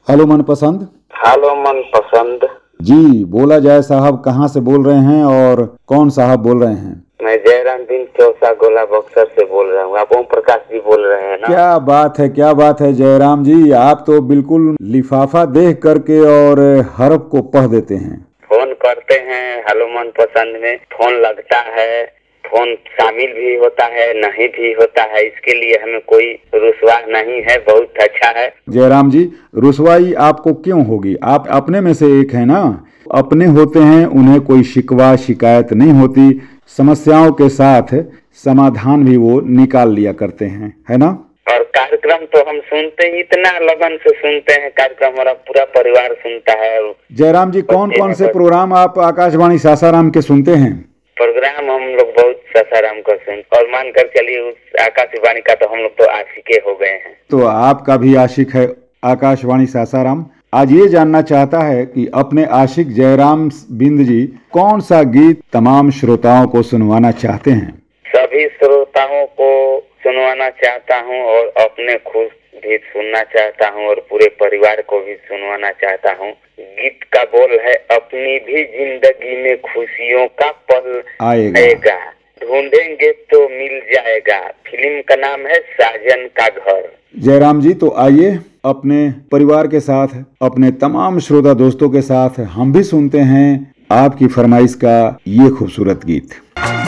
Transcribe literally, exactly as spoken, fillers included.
Hello मनपसंद। Hello मनपसंद। जी बोला जाए साहब, कहाँ से बोल रहे हैं और कौन साहब बोल रहे हैं? मैं जयराम दिन चौसा गोला बक्सर से बोल रहा हूँ। आप ओम प्रकाश जी बोल रहे हैं ना? क्या बात है, क्या बात है जयराम जी, आप तो बिल्कुल लिफाफा देख करके और हरफ को पढ़ देते हैं। फोन करते हैं हेलो मनपसंद में, फोन लगता है, फोन शामिल भी होता है, नहीं भी होता है, इसके लिए हमें कोई रुसवा नहीं है, बहुत अच्छा है। जयराम जी, रुसवाई आपको क्यों होगी? आप अपने में से एक है ना, अपने होते हैं, उन्हें कोई शिकवा शिकायत नहीं होती, समस्याओं के साथ समाधान भी वो निकाल लिया करते हैं, है ना? और कार्यक्रम तो हम सुनते ही इतना लगन से सुनते हैं, कार्यक्रम हमारा पूरा परिवार सुनता है। जयराम जी, कौन कौन से प्रोग्राम आप आकाशवाणी सासाराम के सुनते हैं? प्रोग्राम हम लोग बहुत सासाराम का सुन, और मानकर चलिए उस आकाशवाणी का तो हम लोग तो आशिके हो गए हैं। तो आपका भी आशिक है आकाशवाणी सासाराम। आज ये जानना चाहता है कि अपने आशिक जयराम बिंद जी कौन सा गीत तमाम श्रोताओं को सुनवाना चाहते हैं? सभी श्रोताओं को सुनवाना चाहता हूँ और अपने खुद भी सुनना चाहता हूँ और पूरे परिवार को भी सुनवाना चाहता हूँ। गीत का बोल है, अपनी भी जिंदगी में खुशियों का पल आएगा, ढूंढेंगे तो मिल जाएगा। फिल्म का नाम है साजन का घर। जयराम जी, तो आइए अपने परिवार के साथ, अपने तमाम श्रोता दोस्तों के साथ हम भी सुनते हैं आपकी फरमाइश का ये खूबसूरत गीत।